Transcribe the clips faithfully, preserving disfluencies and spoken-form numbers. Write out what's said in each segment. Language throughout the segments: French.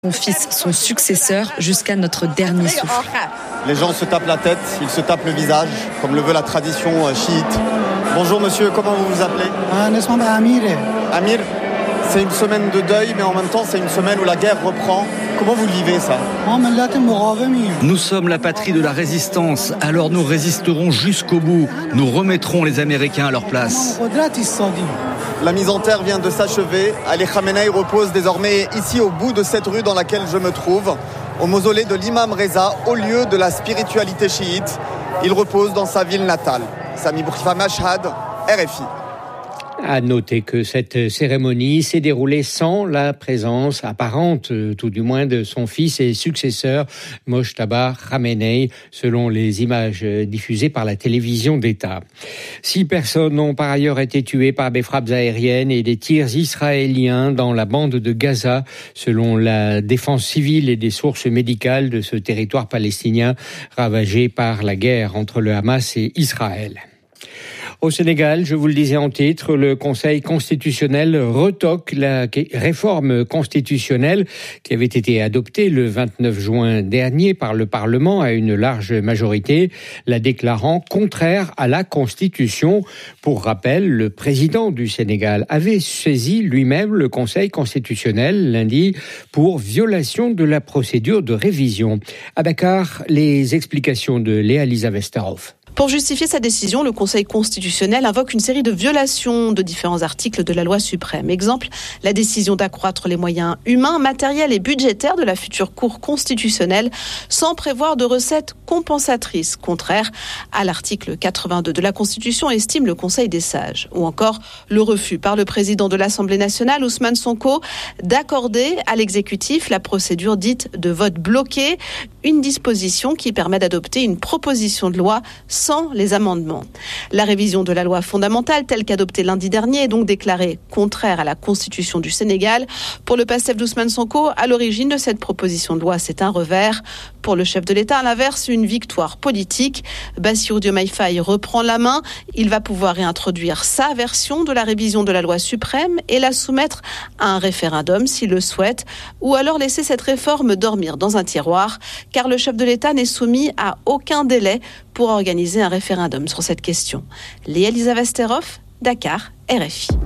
Mon fils, son successeur, jusqu'à notre dernier souffle. Les gens se tapent la tête, ils se tapent le visage, comme le veut la tradition chiite. Bonjour monsieur, comment vous vous appelez ? Amir. Amir, c'est une semaine de deuil, mais en même temps c'est une semaine où la guerre reprend. Comment vous le vivez ça ? Nous sommes la patrie de la résistance, alors nous résisterons jusqu'au bout. Nous remettrons les Américains à leur place. La mise en terre vient de s'achever. Ali Khamenei repose désormais ici au bout de cette rue dans laquelle je me trouve, au mausolée de l'imam Reza, au lieu de la spiritualité chiite. Il repose dans sa ville natale. Sami Bourkifa, Mashhad, R F I. À noter que cette cérémonie s'est déroulée sans la présence apparente, tout du moins, de son fils et successeur, Mojtaba Khamenei, selon les images diffusées par la télévision d'État. Six personnes ont par ailleurs été tuées par des frappes aériennes et des tirs israéliens dans la bande de Gaza, selon la défense civile et des sources médicales de ce territoire palestinien ravagé par la guerre entre le Hamas et Israël. Au Sénégal, je vous le disais en titre, le Conseil constitutionnel retoque la réforme constitutionnelle qui avait été adoptée le vingt-neuf juin dernier par le Parlement à une large majorité, la déclarant contraire à la Constitution. Pour rappel, le président du Sénégal avait saisi lui-même le Conseil constitutionnel lundi pour violation de la procédure de révision. À Dakar, les explications de Léa-Lisa Westerhoff. Pour justifier sa décision, le Conseil constitutionnel invoque une série de violations de différents articles de la loi suprême. Exemple, la décision d'accroître les moyens humains, matériels et budgétaires de la future Cour constitutionnelle sans prévoir de recettes compensatrices, contraire à l'article quatre-vingt-deux de la Constitution, estime le Conseil des sages. Ou encore le refus par le président de l'Assemblée nationale, Ousmane Sonko, d'accorder à l'exécutif la procédure dite de vote bloqué, une disposition qui permet d'adopter une proposition de loi sans les amendements. La révision de la loi fondamentale telle qu'adoptée lundi dernier est donc déclarée contraire à la Constitution du Sénégal. Pour le Pastef d'Ousmane Sonko, à l'origine de cette proposition de loi, c'est un revers. Pour le chef de l'État, à l'inverse, une victoire politique. Bassirou Diomaye Faye reprend la main. Il va pouvoir réintroduire sa version de la révision de la loi suprême et la soumettre à un référendum s'il le souhaite, ou alors laisser cette réforme dormir dans un tiroir, car le chef de l'État n'est soumis à aucun délai pour organiser un référendum sur cette question. Léa-Lisa Westerhoff, Dakar, R F I.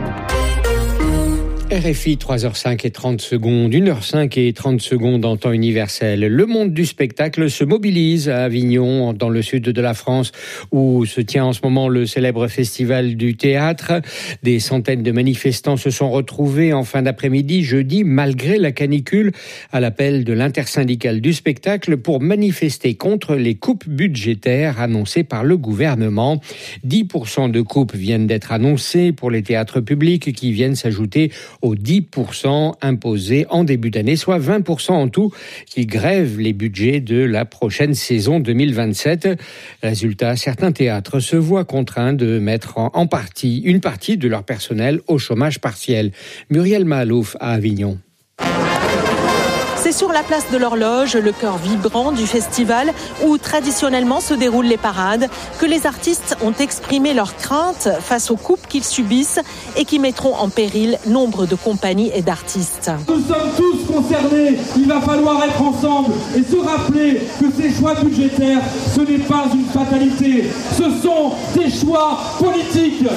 R F I, trois heures cinq et trente secondes, une heure cinq et trente secondes en temps universel. Le monde du spectacle se mobilise à Avignon, dans le sud de la France, où se tient en ce moment le célèbre festival du théâtre. Des centaines de manifestants se sont retrouvés en fin d'après-midi, jeudi, malgré la canicule, à l'appel de l'intersyndicale du spectacle pour manifester contre les coupes budgétaires annoncées par le gouvernement. dix pour cent de coupes viennent d'être annoncées pour les théâtres publics qui viennent s'ajouter aux dix pour cent imposés en début d'année, soit vingt pour cent en tout qui grèvent les budgets de la prochaine saison deux mille vingt-sept. Résultat, certains théâtres se voient contraints de mettre en partie, une partie de leur personnel au chômage partiel. Muriel Mahalouf à Avignon. C'est sur la place de l'Horloge, le cœur vibrant du festival où traditionnellement se déroulent les parades, que les artistes ont exprimé leurs craintes face aux coupes qu'ils subissent et qui mettront en péril nombre de compagnies et d'artistes. Nous sommes tous concernés, il va falloir être ensemble et se rappeler que ces choix budgétaires, ce n'est pas une fatalité, ce sont des choix politiques.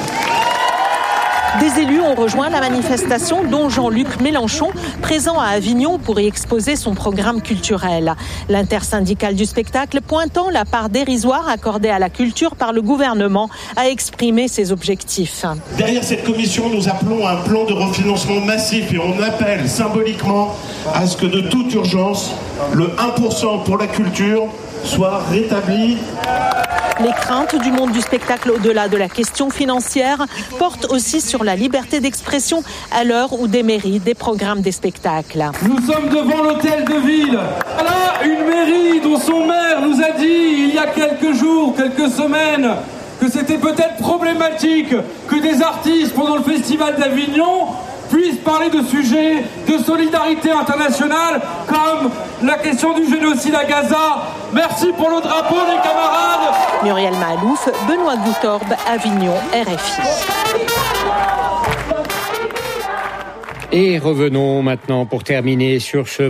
Des élus ont rejoint la manifestation, dont Jean-Luc Mélenchon, présent à Avignon pour y exposer son programme culturel. L'intersyndicale du spectacle, pointant la part dérisoire accordée à la culture par le gouvernement, a exprimé ses objectifs. Derrière cette commission, nous appelons à un plan de refinancement massif et on appelle symboliquement à ce que de toute urgence, le un pour cent pour la culture soit rétabli. Les craintes du monde du spectacle au-delà de la question financière portent aussi sur la liberté d'expression à l'heure où déméritent des programmes des spectacles. Nous sommes devant l'hôtel de ville. Là, une mairie dont son maire nous a dit il y a quelques jours, quelques semaines, que c'était peut-être problématique que des artistes pendant le festival d'Avignon puissent parler de sujets de solidarité internationale comme la question du génocide à Gaza. Merci pour le drapeau, les camarades. Muriel Mahalouf, Benoît Goutorbe, Avignon, R F I. Et revenons maintenant pour terminer sur ce